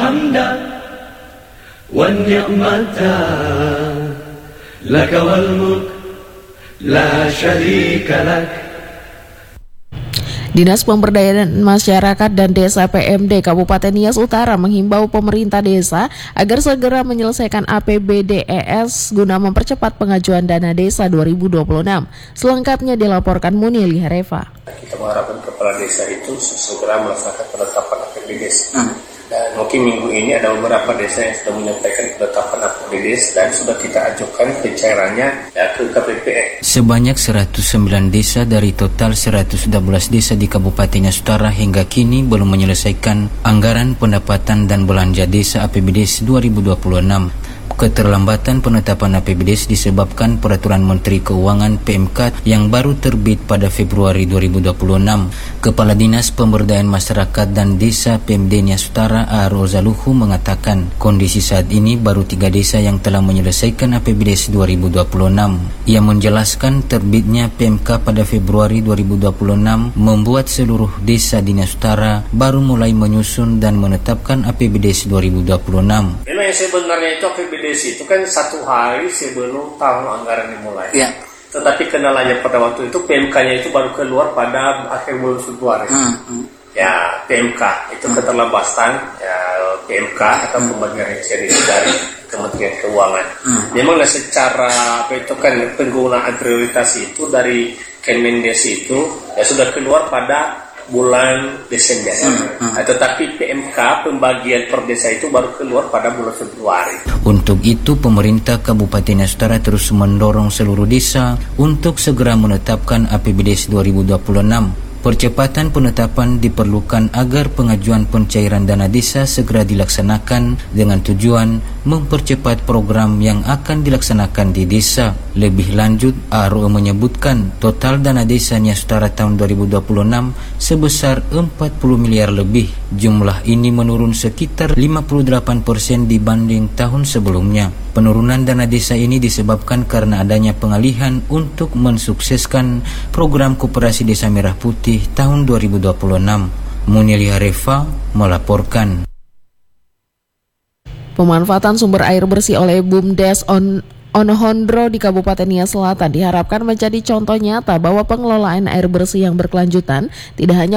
الحمد والنعمة لك والملك لا شريك لك. Dinas Pemberdayaan Masyarakat dan Desa PMD Kabupaten Nias Utara menghimbau pemerintah desa agar segera menyelesaikan APBDES guna mempercepat pengajuan dana desa 2026. Selengkapnya dilaporkan Munili Hareva. Kita mengharapkan kepala desa itu segera melaksanakan penetapan APBDES. Dan mungkin minggu ini ada beberapa desa yang sudah menyampaikan penetapan APBDES dan sudah kita ajukan pencairannya ke KPPE. Sebanyak 109 desa dari total 112 desa di Kabupaten Nias Utara hingga kini belum menyelesaikan anggaran pendapatan dan belanja desa APBDES 2026. Keterlambatan penetapan APBDES disebabkan Peraturan Menteri Keuangan PMK yang baru terbit pada Februari 2026. Kepala Dinas Pemberdayaan Masyarakat dan Desa PMD Nias Utara A. Rozaluhu mengatakan kondisi saat ini baru 3 desa yang telah menyelesaikan APBDES 2026. Ia menjelaskan terbitnya PMK pada Februari 2026 membuat seluruh desa di Nias Utara baru mulai menyusun dan menetapkan APBDES 2026. Memang sebenarnya itu APBDES itu kan 1 hari sebelum tahun anggaran dimulai. Ya. Tetapi kendalanya pada waktu itu PMK-nya itu baru keluar pada akhir bulan Februari. Ya, PMK itu keterlambatan ya, PMK atau pembagian realisasi dari Kementerian Keuangan. Memang secara apa itu kan penggunaan prioritas itu dari Kemendes itu ya sudah keluar pada bulan Desember. Tetapi PMK pembagian per desa itu baru keluar pada bulan Februari. Untuk itu pemerintah Kabupaten Nias Utara terus mendorong seluruh desa untuk segera menetapkan APBDES 2026. Percepatan penetapan diperlukan agar pengajuan pencairan dana desa segera dilaksanakan dengan tujuan mempercepat program yang akan dilaksanakan di desa. Lebih lanjut, ARO menyebutkan total dana desa Nias Utara tahun 2026 sebesar 40 miliar lebih. Jumlah ini menurun sekitar 58% dibanding tahun sebelumnya. Penurunan dana desa ini disebabkan karena adanya pengalihan untuk mensukseskan program Koperasi Desa Merah Putih tahun 2026. Munili Hareva melaporkan. Pemanfaatan sumber air bersih oleh BUMDes Onohondro di Kabupaten Nias Selatan diharapkan menjadi contoh nyata bahwa pengelolaan air bersih yang berkelanjutan tidak hanya